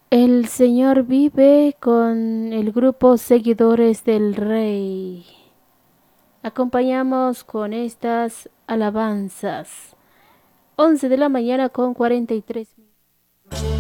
El Señor vive con el grupo Seguidores del Rey. Acompañamos con estas alabanzas. 11 de la mañana con 43 minutos.